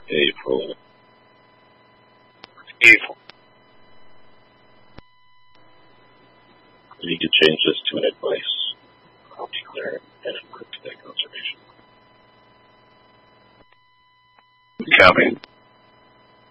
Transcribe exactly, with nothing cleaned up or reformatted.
April. April. You could change this to an advice. I'll declare an input to that conservation. Copy.